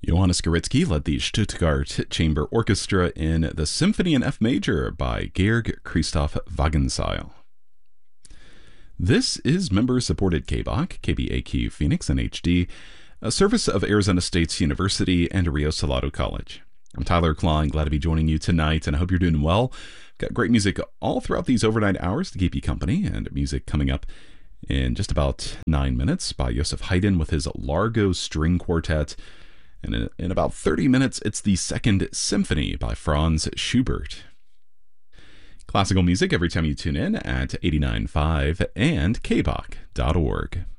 Johannes Goretzky led the Stuttgart Chamber Orchestra in the Symphony in F Major by Georg Christoph Wagenseil. This is member-supported KBAQ, KBAQ Phoenix and HD, a service of Arizona State University and Rio Salado College. I'm Tyler Klein, glad to be joining you tonight, and I hope you're doing well. Got great music all throughout these overnight hours to keep you company, and music coming up in just about 9 minutes by Joseph Haydn with his Largo String Quartet. And in about 30 minutes, it's the Second Symphony by Franz Schubert. Classical music every time you tune in at 89.5 and kbach.org.